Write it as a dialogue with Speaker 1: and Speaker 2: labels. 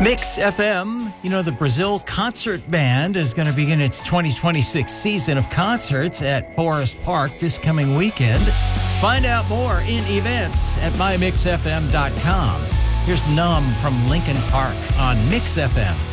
Speaker 1: Mix FM, the Brazil Concert Band is going to begin its 2026 season of concerts at Forest Park this coming weekend. Find out more in events at mymixfm.com. Here's Numb from Linkin Park on Mix FM.